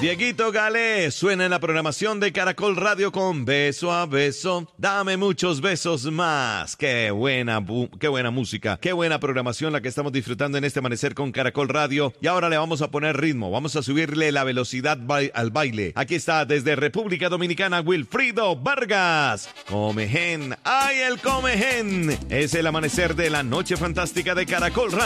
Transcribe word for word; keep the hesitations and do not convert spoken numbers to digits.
Dieguito Galé suena en la programación de Caracol Radio con Beso a Beso. Dame muchos besos más. Qué buena, bu- qué buena música, qué buena programación la que estamos disfrutando en este amanecer con Caracol Radio. Y ahora le vamos a poner ritmo, vamos a subirle la velocidad ba- al baile. Aquí está desde República Dominicana Wilfrido Vargas. Comején, ay el Comején. Es el amanecer de la noche fantástica de Caracol Radio.